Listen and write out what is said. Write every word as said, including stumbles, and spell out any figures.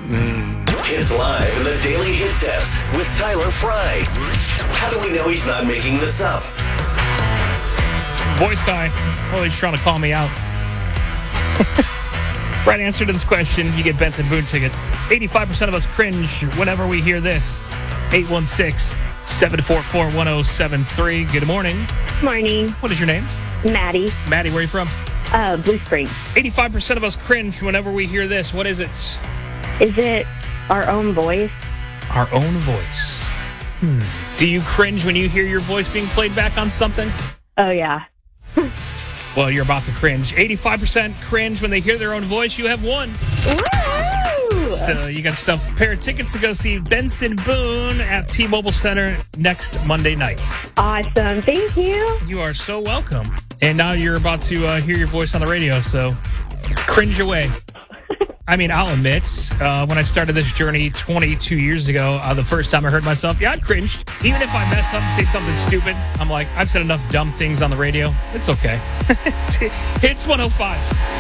Hits live in the Daily Hit Test with Tyler Fry. How do we know he's not making this up? Voice guy always trying to call me out. Right answer to this question, you get Benson Boone tickets. eighty-five percent of us cringe whenever we hear this. eight one six, seven four four, one zero seven three. Good morning. Morning. What is your name? Maddie. Maddie, where are you from? Uh, Blue Springs. eighty-five percent of us cringe whenever we hear this. What is it? Is it our own voice? Our own voice. Hmm. Do you cringe when you hear your voice being played back on something? Oh, yeah. Well, you're about to cringe. eighty-five percent cringe when they hear their own voice. You have won. Woo! So you got yourself a pair of tickets to go see Benson Boone at T-Mobile Center next Monday night. Awesome. Thank you. You are so welcome. And now you're about to uh, hear your voice on the radio, so cringe away. I mean, I'll admit, uh, when I started this journey twenty-two years ago, uh, the first time I heard myself, yeah, I cringed. Even if I mess up and say something stupid, I'm like, I've said enough dumb things on the radio. It's okay. Hits one oh five.